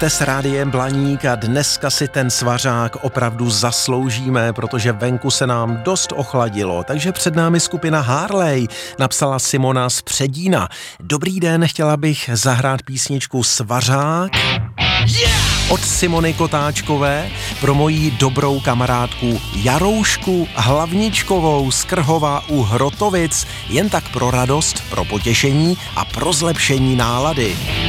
Jedete s Rádiem Blaník a dneska si ten svařák opravdu zasloužíme, protože venku se nám dost ochladilo, takže před námi skupina Harley, napsala Simona z Předína. Dobrý den, chtěla bych zahrát písničku Svařák od Simony Kotáčkové pro moji dobrou kamarádku Jaroušku Hlavničkovou z Krhova u Hrotovic, jen tak pro radost, pro potěšení a pro zlepšení nálady.